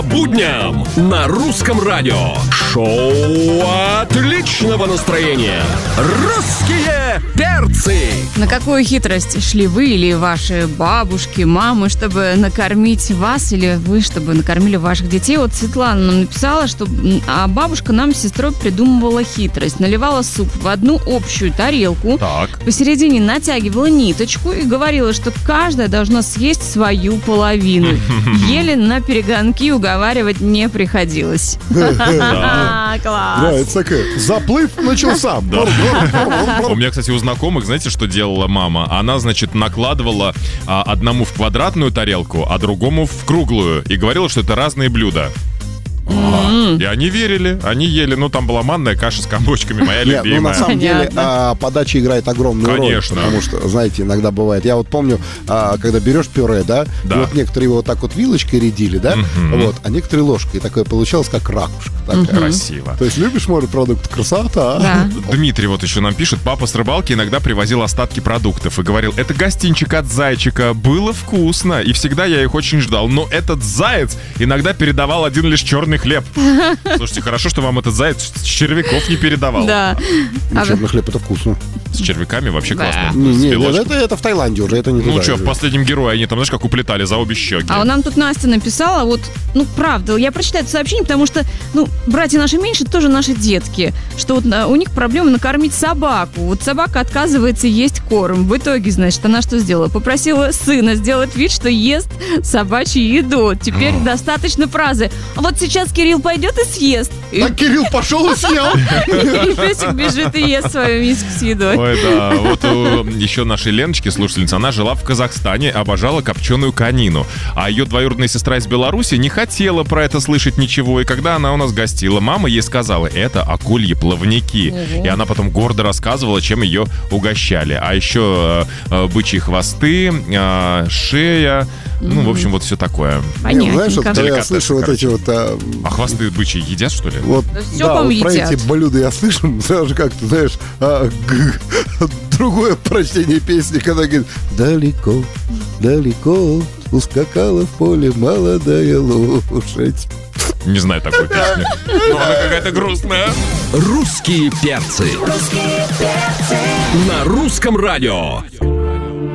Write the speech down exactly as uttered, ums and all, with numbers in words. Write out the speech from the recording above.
По будням на Русском радио. Шоу отличного настроения. Русские перцы. На какую хитрость шли вы или ваши бабушки, мамы, чтобы накормить вас, или вы, чтобы накормили ваших детей? Вот Светлана нам написала, что а бабушка нам с сестрой придумывала хитрость. Наливала суп в одну общую тарелку, Так. посередине натягивала ниточку и говорила, что каждая должна съесть свою половину. Еле на перегонки уговаривать не приходилось. Да, Класс. это такая, заплыв начался. У меня, кстати, у знакомых, знаете, что делала мама? Она, значит, накладывала а, одному в квадратную тарелку, а другому в круглую. И говорила, что это разные блюда. И они верили, они ели. Ну, там была манная каша с комочками, моя Нет, любимая. ну, на самом деле, а, подача играет огромную Конечно. роль. Потому что, знаете, иногда бывает. Я вот помню, а, когда берешь пюре, да, Да. и вот некоторые его вот так вот вилочкой редили, да, Мгм. вот, а некоторые ложкой. И такое получалось, как ракушка. Такая. Красиво. То есть любишь морепродукты? Красота. Да. Дмитрий вот еще нам пишет, папа с рыбалки иногда привозил остатки продуктов и говорил, это гостинчик от зайчика, было вкусно, и всегда я их очень ждал, но этот заяц иногда передавал один лишь черный хлеб. Слушайте, хорошо, что вам этот заяц с червяков не передавал. Да. Ну, А вы- черный хлеб это вкусно. С червяками вообще Да. классно. Не, С не, белочком. это, это в Таиланде уже, это не Ну туда что, уже. в «Последнем герое» они там, знаешь, как уплетали за обе щеки. А у нам тут Настя написала, вот, ну, правда, я прочитаю это сообщение, потому что, ну, братья наши меньше, тоже наши детки, что вот а, у них проблема накормить собаку. Вот собака отказывается есть корм. В итоге, значит, она что сделала? Попросила сына сделать вид, что ест собачью еду. Теперь достаточно фразы. А вот сейчас Кирилл пойдет и съест. И, Так Кирилл пошел и съел. и песик бежит и ест свою миску с едой. Ой, да. Вот у еще нашей Леночки, слушательница, она жила в Казахстане, обожала копченую конину. А ее двоюродная сестра из Беларуси не хотела про это слышать ничего. И когда она у нас гостила, мама ей сказала, это акульи плавники. И она потом гордо рассказывала, чем ее угощали. А еще э, э, бычьи хвосты, э, шея, ну, в общем, вот все такое. Не, знаешь, вот, Понятненько. когда я Деликатес, слышу вот короче. эти вот... а, А хвосты бычьи едят, что ли? Вот, Да всё, да, по-моему, вот про едят. эти блюда я слышу, сразу же как-то, знаешь, а, г- другое прочтение песни, когда говорит, далеко, далеко ускакала в поле молодая лошадь. Не знаю такой песни. Но она какая-то грустная. Русские перцы. На Русском радио.